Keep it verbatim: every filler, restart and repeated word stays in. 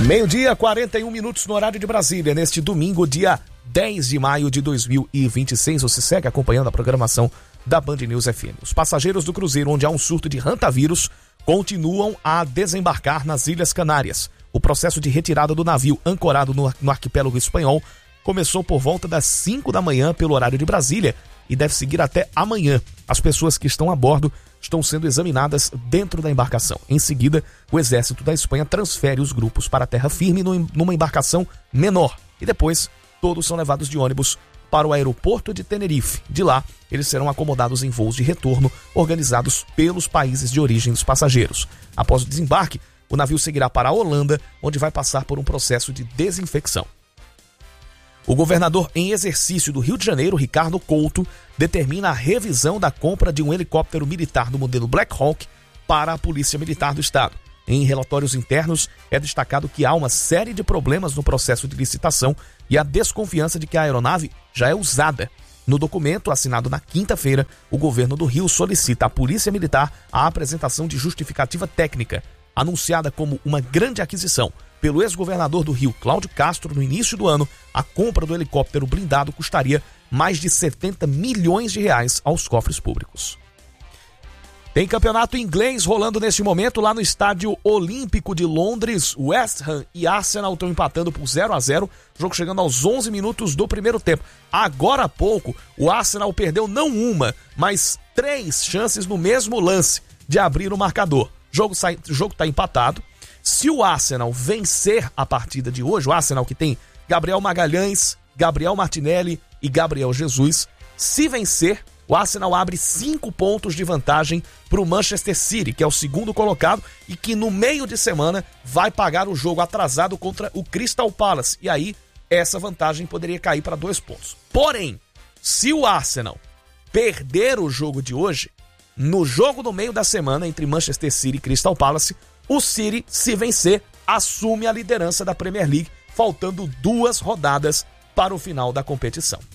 Meio-dia, quarenta e um minutos no horário de Brasília, neste domingo, dia dez de maio de dois mil e vinte e seis. Você segue acompanhando a programação da Band News F M. Os passageiros do cruzeiro onde há um surto de hantavírus continuam a desembarcar nas Ilhas Canárias. O processo de retirada do navio ancorado no, no arquipélago espanhol começou por volta das cinco da manhã pelo horário de Brasília e deve seguir até amanhã. As pessoas que estão a bordo estão sendo examinadas dentro da embarcação. Em seguida, o exército da Espanha transfere os grupos para a terra firme numa embarcação menor. E depois, todos são levados de ônibus para o aeroporto de Tenerife. De lá, eles serão acomodados em voos de retorno organizados pelos países de origem dos passageiros. Após o desembarque, o navio seguirá para a Holanda, onde vai passar por um processo de desinfecção. O governador em exercício do Rio de Janeiro, Ricardo Couto, determina a revisão da compra de um helicóptero militar do modelo Black Hawk para a Polícia Militar do Estado. Em relatórios internos, é destacado que há uma série de problemas no processo de licitação e a desconfiança de que a aeronave já é usada. No documento, assinado na quinta-feira, o governo do Rio solicita à Polícia Militar a apresentação de justificativa técnica, anunciada como uma grande aquisição pelo ex-governador do Rio, Cláudio Castro, no início do ano. A compra do helicóptero blindado custaria mais de setenta milhões de reais aos cofres públicos. Tem campeonato inglês rolando neste momento lá no Estádio Olímpico de Londres. West Ham e Arsenal estão empatando por zero a zero, jogo chegando aos onze minutos do primeiro tempo. Agora há pouco, o Arsenal perdeu não uma, mas três chances no mesmo lance de abrir o marcador. O jogo sai, o jogo está empatado. Se o Arsenal vencer a partida de hoje, o Arsenal que tem Gabriel Magalhães, Gabriel Martinelli e Gabriel Jesus, se vencer, o Arsenal abre cinco pontos de vantagem para o Manchester City, que é o segundo colocado e que no meio de semana vai pagar o jogo atrasado contra o Crystal Palace. E aí, essa vantagem poderia cair para dois pontos. Porém, se o Arsenal perder o jogo de hoje, no jogo do meio da semana entre Manchester City e Crystal Palace, o City, se vencer, assume a liderança da Premier League, faltando duas rodadas para o final da competição.